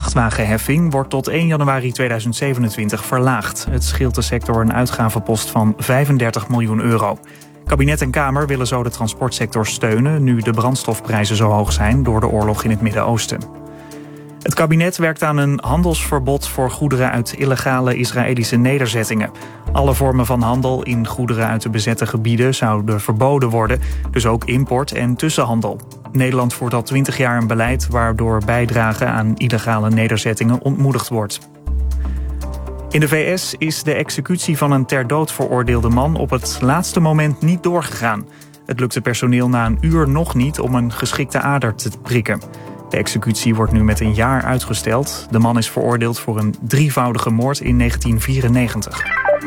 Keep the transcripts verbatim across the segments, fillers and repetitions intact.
vrachtwagenheffing wordt tot één januari tweeduizend zevenentwintig verlaagd. Het scheelt de sector een uitgavenpost van vijfendertig miljoen euro. Kabinet en Kamer willen zo de transportsector steunen, nu de brandstofprijzen zo hoog zijn door de oorlog in het Midden-Oosten. Het kabinet werkt aan een handelsverbod voor goederen uit illegale Israëlische nederzettingen. Alle vormen van handel in goederen uit de bezette gebieden zouden verboden worden, dus ook import en tussenhandel. Nederland voert al twintig jaar een beleid waardoor bijdrage aan illegale nederzettingen ontmoedigd wordt. In de V S is de executie van een ter dood veroordeelde man op het laatste moment niet doorgegaan. Het lukte personeel na een uur nog niet om een geschikte ader te prikken. De executie wordt nu met een jaar uitgesteld. De man is veroordeeld voor een drievoudige moord in negentien vierennegentig.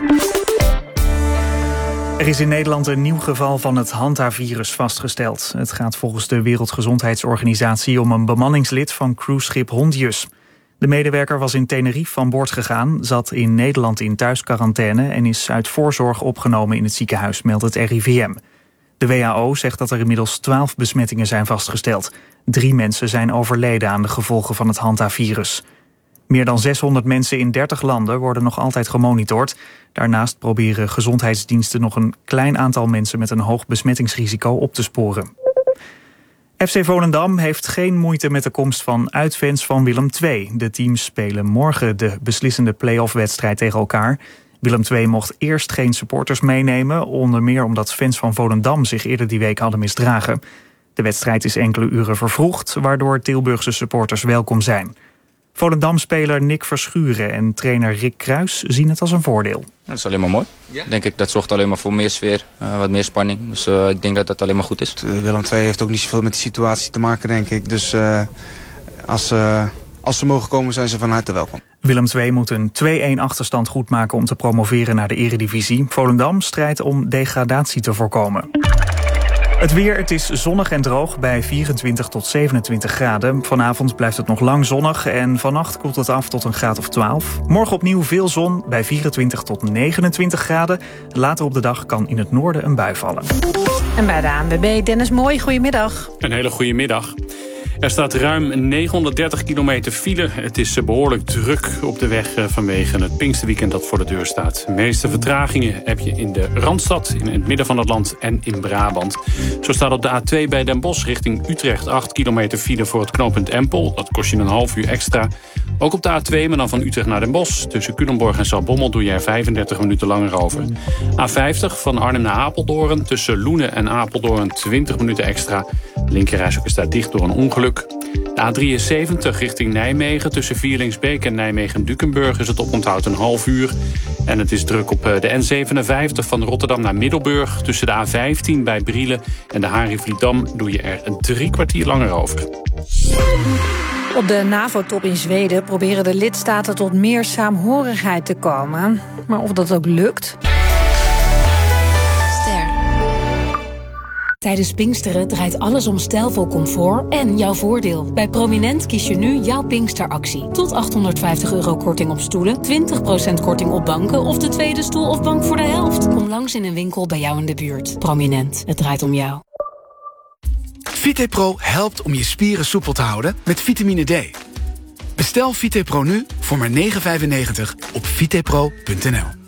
Er is in Nederland een nieuw geval van het Hanta-virus vastgesteld. Het gaat volgens de Wereldgezondheidsorganisatie om een bemanningslid van cruiseschip Hondius. De medewerker was in Tenerife van boord gegaan, zat in Nederland in thuisquarantaine en is uit voorzorg opgenomen in het ziekenhuis, meldt het R I V M. De W H O zegt dat er inmiddels twaalf besmettingen zijn vastgesteld. Drie mensen zijn overleden aan de gevolgen van het Hanta-virus. Meer dan zeshonderd mensen in dertig landen worden nog altijd gemonitord. Daarnaast proberen gezondheidsdiensten nog een klein aantal mensen met een hoog besmettingsrisico op te sporen. F C Volendam heeft geen moeite met de komst van uitfans van Willem twee. De teams spelen morgen de beslissende play-off-wedstrijd tegen elkaar. Willem twee mocht eerst geen supporters meenemen, onder meer omdat fans van Volendam zich eerder die week hadden misdragen. De wedstrijd is enkele uren vervroegd, waardoor Tilburgse supporters welkom zijn. Volendam-speler Nick Verschuren en trainer Rick Kruis zien het als een voordeel. Dat is alleen maar mooi. Ja. Denk ik, dat zorgt alleen maar voor meer sfeer, uh, wat meer spanning. Dus uh, ik denk dat dat alleen maar goed is. Willem twee heeft ook niet zoveel met de situatie te maken, denk ik. Dus uh, als, uh, als ze mogen komen, zijn ze van harte welkom. Willem twee moet een twee-een achterstand goedmaken om te promoveren naar de Eredivisie. Volendam strijdt om degradatie te voorkomen. Het weer, het is zonnig en droog bij vierentwintig tot zevenentwintig graden. Vanavond blijft het nog lang zonnig en vannacht koelt het af tot een graad of twaalf. Morgen opnieuw veel zon bij vierentwintig tot negenentwintig graden. Later op de dag kan in het noorden een bui vallen. En bij de A N W B, Dennis Mooi, goedemiddag. Een hele goede middag. Er staat ruim negenhonderddertig kilometer file. Het is behoorlijk druk op de weg vanwege het Pinksterweekend dat voor de deur staat. De meeste vertragingen heb je in de Randstad, in het midden van het land en in Brabant. Zo staat op de A twee bij Den Bosch richting Utrecht acht kilometer file voor het knooppunt Empel. Dat kost je een half uur extra. Ook op de A twee, maar dan van Utrecht naar Den Bosch. Tussen Culemborg en Zaltbommel doe je er vijfendertig minuten langer over. A vijftig van Arnhem naar Apeldoorn. Tussen Loenen en Apeldoorn twintig minuten extra. De linkerrijstrook is daar dicht door een ongeluk. De A drieënzeventig richting Nijmegen. Tussen Vierlingsbeek en Nijmegen-Dukenburg is het oponthoud een half uur. En het is druk op de N zevenenvijftig van Rotterdam naar Middelburg. Tussen de A vijftien bij Brielen en de Harry-Vliedam doe je er een drie kwartier langer over. Op de NAVO-top in Zweden proberen de lidstaten tot meer saamhorigheid te komen. Maar of dat ook lukt? Tijdens Pinksteren draait alles om stijlvol comfort en jouw voordeel. Bij Prominent kies je nu jouw Pinksteractie. Tot achthonderdvijftig euro korting op stoelen, twintig procent korting op banken of de tweede stoel of bank voor de helft. Kom langs in een winkel bij jou in de buurt. Prominent, het draait om jou. VitePro helpt om je spieren soepel te houden met vitamine D. Bestel VitePro nu voor maar negen vijfennegentig op vitepro punt n l.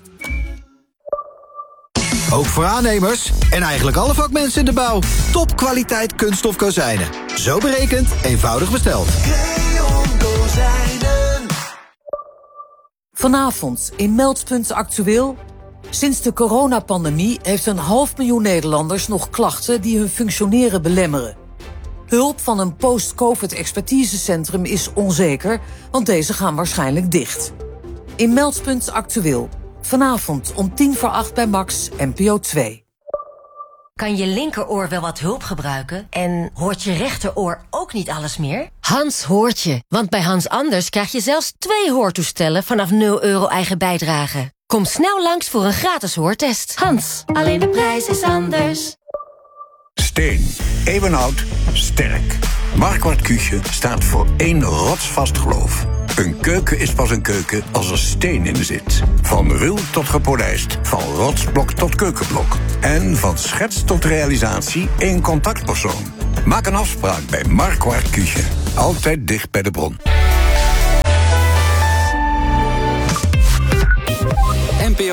Ook voor aannemers en eigenlijk alle vakmensen in de bouw. Topkwaliteit kunststof kozijnen. Zo berekend, eenvoudig besteld. Creon Kozijnen. Vanavond in Meldpunt Actueel. Sinds de coronapandemie heeft een half miljoen Nederlanders nog klachten die hun functioneren belemmeren. Hulp van een post-covid-expertisecentrum is onzeker, want deze gaan waarschijnlijk dicht. In Meldpunt Actueel. Vanavond om tien voor acht bij Max, N P O twee. Kan je linkeroor wel wat hulp gebruiken? En hoort je rechteroor ook niet alles meer? Hans hoort je, want bij Hans Anders krijg je zelfs twee hoortoestellen vanaf nul euro eigen bijdrage. Kom snel langs voor een gratis hoortest. Hans, alleen de prijs is anders. Steen, eeuwenoud, sterk. Marquardt Küche staat voor één rotsvast geloof. Een keuken is pas een keuken als er steen in zit. Van ruw tot gepolijst, van rotsblok tot keukenblok. En van schets tot realisatie één contactpersoon. Maak een afspraak bij Marquardt Küche. Altijd dicht bij de bron.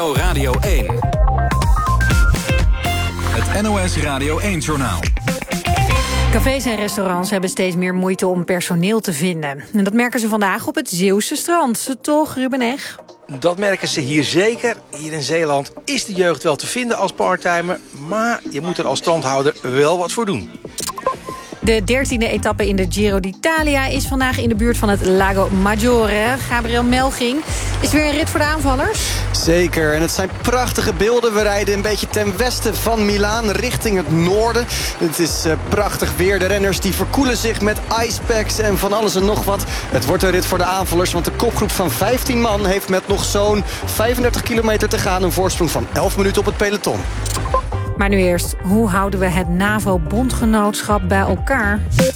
O Radio één. Het N O S Radio één-journaal. Cafés en restaurants hebben steeds meer moeite om personeel te vinden. En dat merken ze vandaag op het Zeeuwse strand. Toch, Ruben Eg? Dat merken ze hier zeker. Hier in Zeeland is de jeugd wel te vinden als parttimer, maar je moet er als strandhouder wel wat voor doen. De dertiende etappe in de Giro d'Italia is vandaag in de buurt van het Lago Maggiore. Gabriel Melching, is het weer een rit voor de aanvallers? Zeker, en het zijn prachtige beelden. We rijden een beetje ten westen van Milaan richting het noorden. Het is uh, prachtig weer. De renners die verkoelen zich met icepacks en van alles en nog wat. Het wordt een rit voor de aanvallers, want de kopgroep van vijftien man heeft met nog zo'n vijfendertig kilometer te gaan een voorsprong van elf minuten op het peloton. Maar nu eerst, hoe houden we het NAVO-bondgenootschap bij elkaar?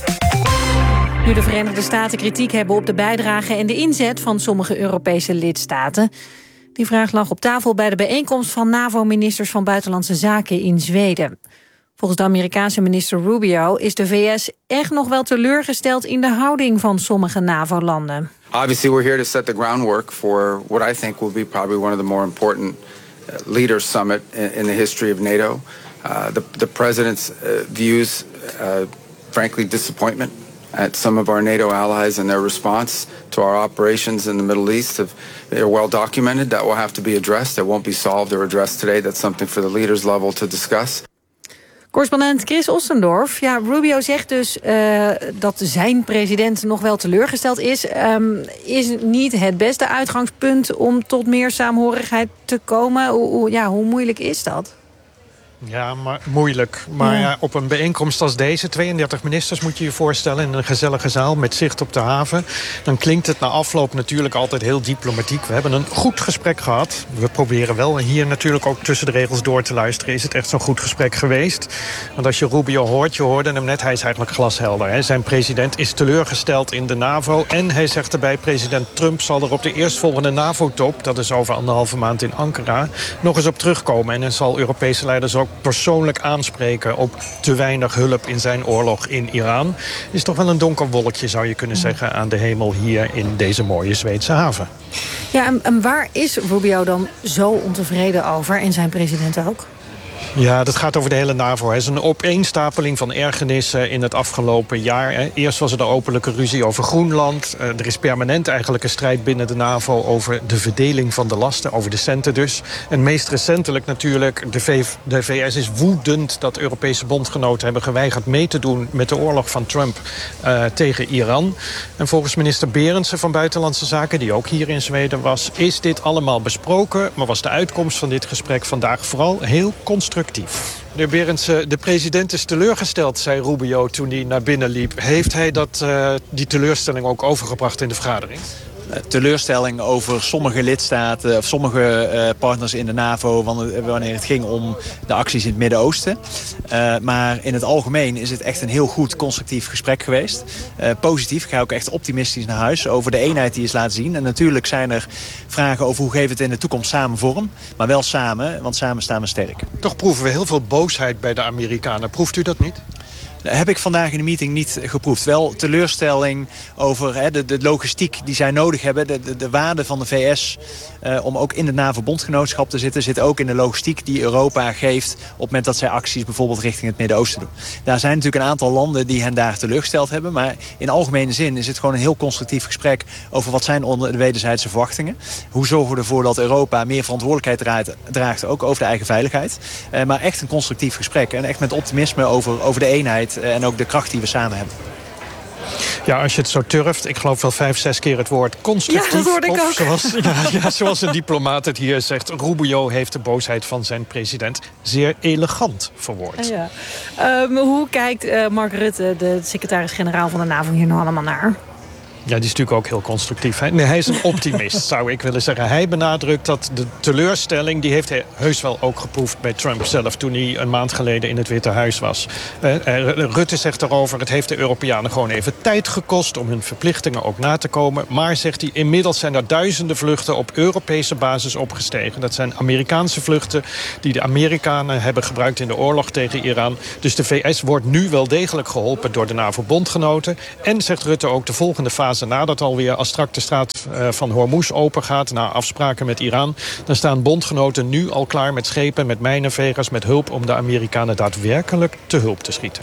Nu de Verenigde Staten kritiek hebben op de bijdrage en de inzet van sommige Europese lidstaten. Die vraag lag op tafel bij de bijeenkomst van NAVO-ministers van Buitenlandse Zaken in Zweden. Volgens de Amerikaanse minister Rubio is de V S echt nog wel teleurgesteld in de houding van sommige NAVO-landen. Obviously we're here to set the groundwork for what I think will be probably one of the more important Leaders Summit in, in the history of NATO. Uh, the, the president's uh, views, uh, frankly, disappointment at some of our NATO allies and their response to our operations in the Middle East. Have, they're well documented. That will have to be addressed. That won't be solved or addressed today. That's something for the leaders level to discuss. Correspondent Chris Ostendorf. Ja, Rubio zegt dus uh, dat zijn president nog wel teleurgesteld is. Um, is niet het beste uitgangspunt om tot meer saamhorigheid te komen? Hoe, hoe, ja, hoe moeilijk is dat? Ja, maar moeilijk. Maar ja. Ja, op een bijeenkomst als deze, tweeëndertig ministers moet je je voorstellen, in een gezellige zaal met zicht op de haven, dan klinkt het na afloop natuurlijk altijd heel diplomatiek. We hebben een goed gesprek gehad. We proberen wel hier natuurlijk ook tussen de regels door te luisteren. Is het echt zo'n goed gesprek geweest? Want als je Rubio hoort, je hoorde hem net, hij is eigenlijk glashelder. Hè? Zijn president is teleurgesteld in de NAVO. En hij zegt erbij, president Trump zal er op de eerstvolgende NAVO-top, dat is over anderhalve maand in Ankara, nog eens op terugkomen. En dan zal Europese leiders ook persoonlijk aanspreken op te weinig hulp in zijn oorlog in Iran. Is toch wel een donker wolkje, zou je kunnen zeggen, aan de hemel hier in deze mooie Zweedse haven. Ja, en, en waar is Rubio dan zo ontevreden over en zijn president ook? Ja, dat gaat over de hele NAVO. Het is een opeenstapeling van ergernissen in het afgelopen jaar. Eerst was er de openlijke ruzie over Groenland. Er is permanent eigenlijk een strijd binnen de NAVO over de verdeling van de lasten, over de centen dus. En meest recentelijk natuurlijk, de, v de V S is woedend dat Europese bondgenoten hebben geweigerd mee te doen met de oorlog van Trump uh, tegen Iran. En volgens minister Berendsen van Buitenlandse Zaken, die ook hier in Zweden was, is dit allemaal besproken, maar was de uitkomst van dit gesprek vandaag vooral heel constructief. Meneer Berendsen, de president is teleurgesteld, zei Rubio toen hij naar binnen liep. Heeft hij dat, uh, die teleurstelling ook overgebracht in de vergadering? Teleurstelling over sommige lidstaten of sommige uh, partners in de NAVO wanneer het ging om de acties in het Midden-Oosten. Uh, maar in het algemeen is het echt een heel goed constructief gesprek geweest. Uh, positief, ik ga ook echt optimistisch naar huis over de eenheid die is laten zien. En natuurlijk zijn er vragen over hoe geven we het in de toekomst samen vorm. Maar wel samen, want samen staan we sterk. Toch proeven we heel veel boosheid bij de Amerikanen. Proeft u dat niet? Heb ik vandaag in de meeting niet geproefd. Wel teleurstelling over hè, de, de logistiek die zij nodig hebben. De, de, de waarde van de V S uh, om ook in het NAVO-bondgenootschap te zitten, zit ook in de logistiek die Europa geeft op het moment dat zij acties bijvoorbeeld richting het Midden-Oosten doen. Daar zijn natuurlijk een aantal landen die hen daar teleurgesteld hebben. Maar in algemene zin is het gewoon een heel constructief gesprek over wat zijn onder de wederzijdse verwachtingen. Hoe zorgen we ervoor dat Europa meer verantwoordelijkheid draait, draagt, ook over de eigen veiligheid. Uh, maar echt een constructief gesprek en echt met optimisme over, over de eenheid en ook de kracht die we samen hebben. Ja, als je het zo turft, ik geloof wel vijf, zes keer het woord constructief. Ja, dat hoorde ik of ook. Zoals, ja, ja, zoals een diplomaat het hier zegt, Rubio heeft de boosheid van zijn president zeer elegant verwoord. Ja. Um, hoe kijkt uh, Mark Rutte, de secretaris-generaal van de NAVO, hier nou allemaal naar? Ja, die is natuurlijk ook heel constructief. Hè? Nee, hij is een optimist, zou ik willen zeggen. Hij benadrukt dat de teleurstelling, die heeft hij heus wel ook geproefd bij Trump zelf, toen hij een maand geleden in het Witte Huis was. Uh, uh, Rutte zegt erover, het heeft de Europeanen gewoon even tijd gekost om hun verplichtingen ook na te komen. Maar, zegt hij, inmiddels zijn er duizenden vluchten op Europese basis opgestegen. Dat zijn Amerikaanse vluchten die de Amerikanen hebben gebruikt in de oorlog tegen Iran. Dus de V S wordt nu wel degelijk geholpen door de NAVO-bondgenoten. En, zegt Rutte ook, de volgende fase fase nadat alweer, als straks de straat uh, van Hormuz open gaat, na afspraken met Iran, dan staan bondgenoten nu al klaar met schepen, met mijnenvegers, met hulp om de Amerikanen daadwerkelijk te hulp te schieten.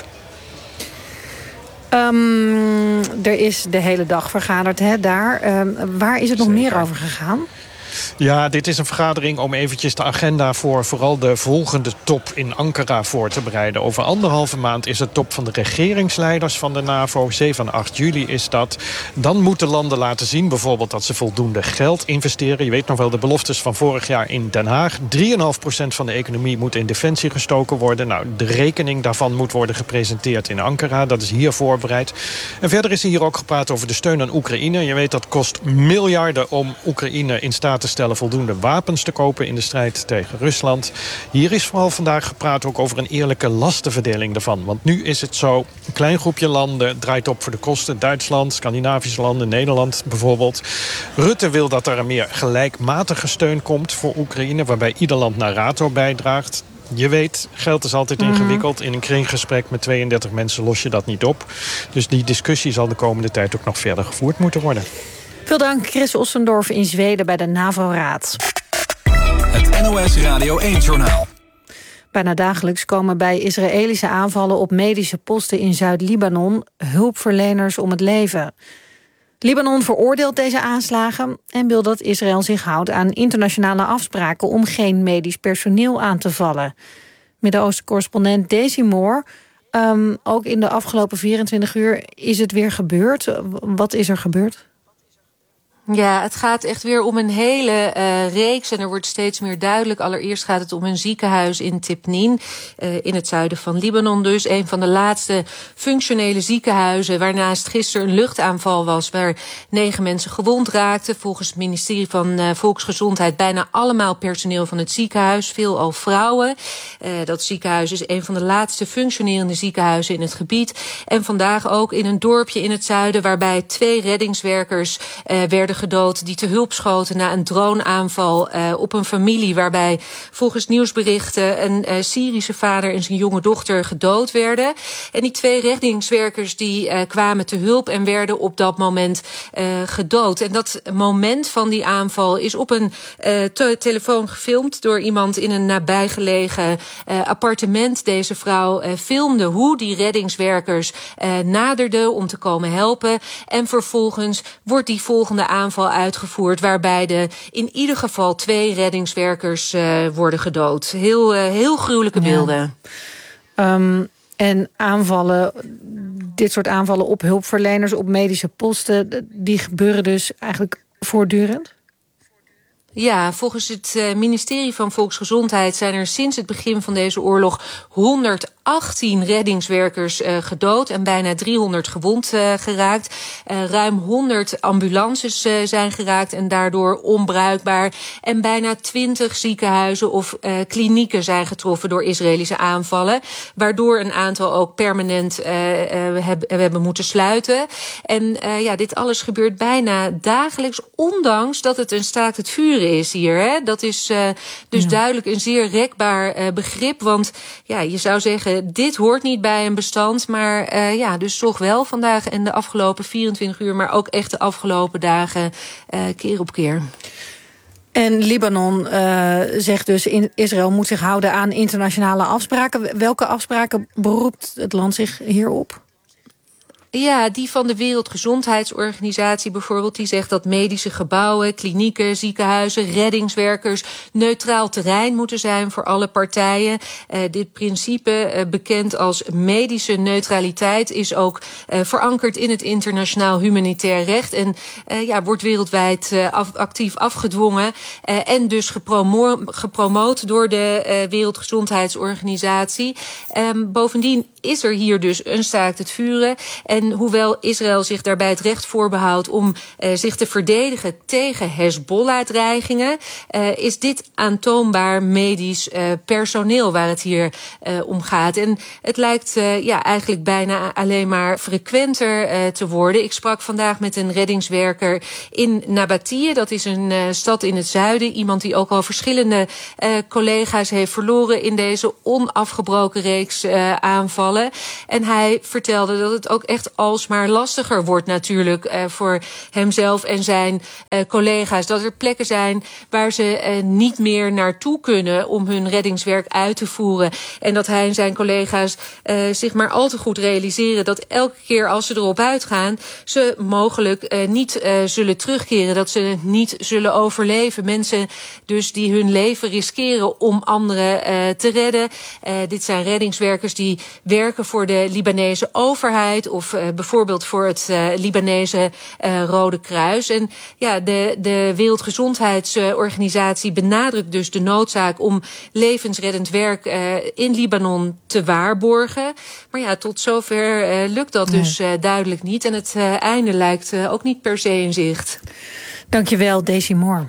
Um, er is de hele dag vergaderd hè, daar. Um, waar is het nog Zeker. meer over gegaan? Ja, dit is een vergadering om eventjes de agenda voor vooral de volgende top in Ankara voor te bereiden. Over anderhalve maand is het top van de regeringsleiders van de NAVO. zeven en acht juli is dat. Dan moeten landen laten zien bijvoorbeeld dat ze voldoende geld investeren. Je weet nog wel de beloftes van vorig jaar in Den Haag. drie komma vijf procent van de economie moet in defensie gestoken worden. Nou, de rekening daarvan moet worden gepresenteerd in Ankara. Dat is hier voorbereid. En verder is er hier ook gepraat over de steun aan Oekraïne. Je weet dat kost miljarden om Oekraïne in staat te stellen voldoende wapens te kopen in de strijd tegen Rusland. Hier is vooral vandaag gepraat ook over een eerlijke lastenverdeling daarvan. Want nu is het zo, een klein groepje landen draait op voor de kosten. Duitsland, Scandinavische landen, Nederland bijvoorbeeld. Rutte wil dat er een meer gelijkmatige steun komt voor Oekraïne, waarbij ieder land naar NATO bijdraagt. Je weet, geld is altijd mm-hmm. ingewikkeld. In een kringgesprek met tweeëndertig mensen los je dat niet op. Dus die discussie zal de komende tijd ook nog verder gevoerd moeten worden. Veel dank, Chris Ossendorf in Zweden bij de NAVO-raad. Het N O S Radio één-journaal. Bijna dagelijks komen bij Israëlische aanvallen op medische posten in Zuid-Libanon hulpverleners om het leven. Libanon veroordeelt deze aanslagen en wil dat Israël zich houdt aan internationale afspraken om geen medisch personeel aan te vallen. Midden-Oosten-correspondent Daisy Moore. Um, ook in de afgelopen vierentwintig uur is het weer gebeurd. Wat is er gebeurd? Ja, het gaat echt weer om een hele uh, reeks en er wordt steeds meer duidelijk. Allereerst gaat het om een ziekenhuis in Tibnin, uh, in het zuiden van Libanon dus. Een van de laatste functionele ziekenhuizen, waarnaast gisteren een luchtaanval was waar negen mensen gewond raakten. Volgens het ministerie van uh, Volksgezondheid bijna allemaal personeel van het ziekenhuis, veelal vrouwen. Uh, dat ziekenhuis is een van de laatste functionerende ziekenhuizen in het gebied. En vandaag ook in een dorpje in het zuiden waarbij twee reddingswerkers uh, werden gedood die te hulp schoten na een droneaanval uh, op een familie waarbij volgens nieuwsberichten een uh, Syrische vader en zijn jonge dochter gedood werden. En die twee reddingswerkers die uh, kwamen te hulp en werden op dat moment uh, gedood. En dat moment van die aanval is op een uh, te- telefoon gefilmd door iemand in een nabijgelegen uh, appartement. Deze vrouw uh, filmde hoe die reddingswerkers uh, naderden om te komen helpen. En vervolgens wordt die volgende aanval aanval uitgevoerd waarbij de in ieder geval twee reddingswerkers uh, worden gedood. Heel, uh, heel gruwelijke beelden. Ja. Um, en aanvallen, dit soort aanvallen op hulpverleners, op medische posten, die gebeuren dus eigenlijk voortdurend? Ja, volgens het uh, ministerie van Volksgezondheid zijn er sinds het begin van deze oorlog honderdachttien reddingswerkers uh, gedood en bijna driehonderd gewond uh, geraakt. Uh, ruim honderd ambulances uh, zijn geraakt en daardoor onbruikbaar. En bijna twintig ziekenhuizen of uh, klinieken zijn getroffen door Israëlische aanvallen, waardoor een aantal ook permanent uh, uh, heb, hebben moeten sluiten. En uh, ja, dit alles gebeurt bijna dagelijks, ondanks dat het een staakt het vuren is hier. Hè? Dat is uh, dus ja. duidelijk een zeer rekbaar uh, begrip. Want ja, je zou zeggen, dit hoort niet bij een bestand. Maar uh, ja, dus toch wel vandaag en de afgelopen vierentwintig uur... maar ook echt de afgelopen dagen uh, keer op keer. En Libanon uh, zegt dus, in Israël moet zich houden aan internationale afspraken. Welke afspraken beroept het land zich hierop? Ja, die van de Wereldgezondheidsorganisatie bijvoorbeeld, die zegt dat medische gebouwen, klinieken, ziekenhuizen, reddingswerkers neutraal terrein moeten zijn voor alle partijen. Uh, dit principe, uh, bekend als medische neutraliteit, is ook uh, verankerd in het internationaal humanitair recht en uh, ja, wordt wereldwijd uh, af, actief afgedwongen uh, en dus gepromo- gepromoot door de uh, Wereldgezondheidsorganisatie. Um, bovendien is er hier dus een staakt het vuren. En hoewel Israël zich daarbij het recht voorbehoudt om uh, zich te verdedigen tegen Hezbollah-dreigingen, uh, is dit aantoonbaar medisch uh, personeel waar het hier uh, om gaat. En het lijkt uh, ja, eigenlijk bijna alleen maar frequenter uh, te worden. Ik sprak vandaag met een reddingswerker in Nabatie. Dat is een uh, stad in het zuiden. Iemand die ook al verschillende uh, collega's heeft verloren in deze onafgebroken reeks uh, aanvallen. En hij vertelde dat het ook echt het alsmaar lastiger wordt natuurlijk uh, voor hemzelf en zijn uh, collega's. Dat er plekken zijn waar ze uh, niet meer naartoe kunnen om hun reddingswerk uit te voeren. En dat hij en zijn collega's uh, zich maar al te goed realiseren dat elke keer als ze erop uitgaan, ze mogelijk uh, niet uh, zullen terugkeren, dat ze niet zullen overleven. Mensen dus die hun leven riskeren om anderen uh, te redden. Uh, dit zijn reddingswerkers die werken voor de Libanese overheid of uh, bijvoorbeeld voor het uh, Libanese uh, Rode Kruis. En ja, de, de Wereldgezondheidsorganisatie benadrukt dus de noodzaak om levensreddend werk uh, in Libanon te waarborgen. Maar ja, tot zover uh, lukt dat dus uh, duidelijk niet. En het uh, einde lijkt uh, ook niet per se in zicht. Dankjewel, Daisy Moore.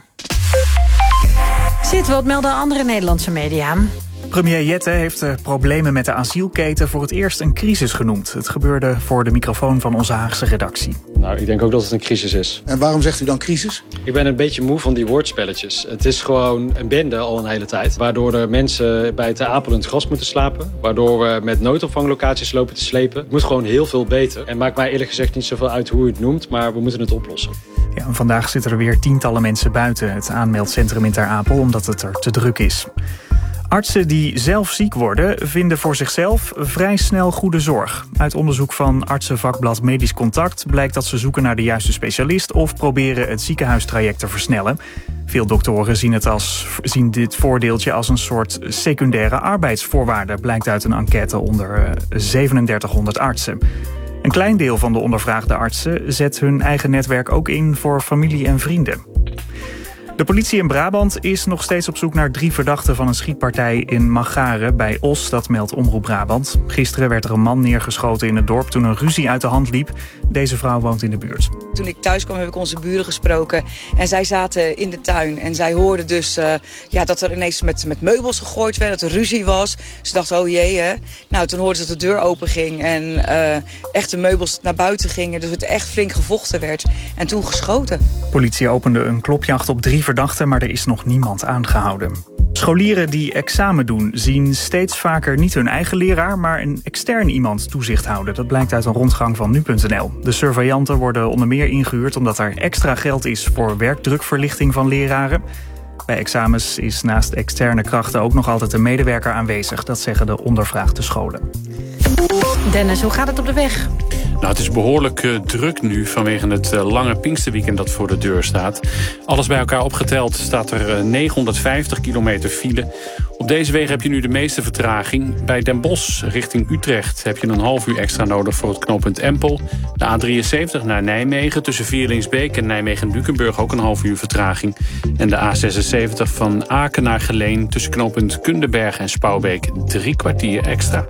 Zit, wat melden andere Nederlandse media? Premier Jette heeft de problemen met de asielketen voor het eerst een crisis genoemd. Het gebeurde voor de microfoon van onze Haagse redactie. Nou, ik denk ook dat het een crisis is. En waarom zegt u dan crisis? Ik ben een beetje moe van die woordspelletjes. Het is gewoon een bende al een hele tijd. Waardoor er mensen bij te apelend gras moeten slapen. Waardoor we met noodopvanglocaties lopen te slepen. Het moet gewoon heel veel beter. En maakt mij eerlijk gezegd niet zoveel uit hoe u het noemt. Maar we moeten het oplossen. Ja, en vandaag zitten er weer tientallen mensen buiten het aanmeldcentrum in Ter Apel, omdat het er te druk is. Artsen die zelf ziek worden, vinden voor zichzelf vrij snel goede zorg. Uit onderzoek van artsenvakblad Medisch Contact blijkt dat ze zoeken naar de juiste specialist of proberen het ziekenhuistraject te versnellen. Veel doktoren zien, het als, zien dit voordeeltje als een soort secundaire arbeidsvoorwaarde, blijkt uit een enquête onder zevenendertighonderd artsen. Een klein deel van de ondervraagde artsen zet hun eigen netwerk ook in voor familie en vrienden. De politie in Brabant is nog steeds op zoek naar drie verdachten van een schietpartij in Magaren bij Os, dat meldt Omroep Brabant. Gisteren werd er een man neergeschoten in het dorp toen een ruzie uit de hand liep. Deze vrouw woont in de buurt. Toen ik thuis kwam heb ik onze buren gesproken en zij zaten in de tuin. En zij hoorden dus uh, ja, dat er ineens met, met meubels gegooid werd, dat er ruzie was. Ze dachten, oh jee hè. Nou, toen hoorden ze dat de deur open ging en uh, echt de meubels naar buiten gingen. Dus het echt flink gevochten werd. En toen geschoten. Politie opende een klopjacht op drie verdachten, maar er is nog niemand aangehouden. Scholieren die examen doen zien steeds vaker niet hun eigen leraar, maar een extern iemand toezicht houden. Dat blijkt uit een rondgang van nu punt n l. De surveillanten worden onder meer ingehuurd omdat er extra geld is voor werkdrukverlichting van leraren. Bij examens is naast externe krachten ook nog altijd een medewerker aanwezig. Dat zeggen de ondervraagde scholen. Dennis, hoe gaat het op de weg? Nou, het is behoorlijk uh, druk nu vanwege het uh, lange Pinksterweekend dat voor de deur staat. Alles bij elkaar opgeteld staat er uh, negenhonderdvijftig kilometer file. Op deze wegen heb je nu de meeste vertraging. Bij Den Bosch richting Utrecht heb je een half uur extra nodig voor het knooppunt Empel. De A drieënzeventig naar Nijmegen tussen Vierlingsbeek en Nijmegen-Dukenburg ook een half uur vertraging. En de A zesenzeventig van Aken naar Geleen tussen knooppunt Kundenberg en Spouwbeek drie kwartier extra.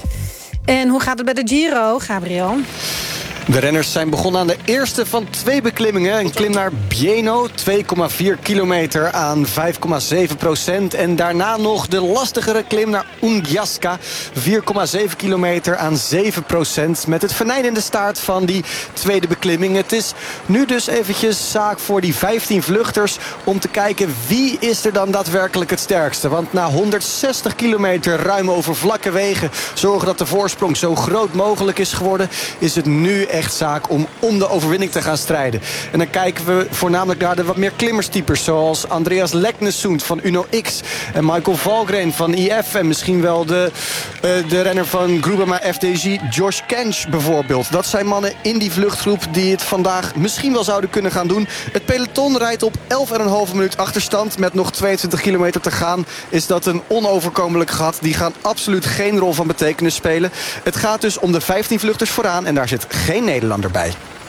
En hoe gaat het bij de Giro, Gabriel? De renners zijn begonnen aan de eerste van twee beklimmingen. Een klim naar Bieno, twee komma vier kilometer aan vijf komma zeven procent. En daarna nog de lastigere klim naar Ungiasca, vier komma zeven kilometer aan zeven procent. Met het venijn in de staart van die tweede beklimming. Het is nu dus eventjes zaak voor die vijftien vluchters om te kijken wie is er dan daadwerkelijk het sterkste. Want na honderdzestig kilometer ruim over vlakke wegen zorgen dat de voorsprong zo groot mogelijk is geworden, is het nu echt zaak om om de overwinning te gaan strijden. En dan kijken we voornamelijk naar de wat meer klimmerstypers, zoals Andreas Leknesund van Uno X en Michael Valgren van I F en misschien wel de, uh, de renner van Groupama F D G, Josh Kench bijvoorbeeld. Dat zijn mannen in die vluchtgroep die het vandaag misschien wel zouden kunnen gaan doen. Het peloton rijdt op elf komma vijf minuut achterstand met nog tweeëntwintig kilometer te gaan. Is dat een onoverkomelijk gat? Die gaan absoluut geen rol van betekenis spelen. Het gaat dus om de vijftien vluchters vooraan en daar zit geen Nederlander bij.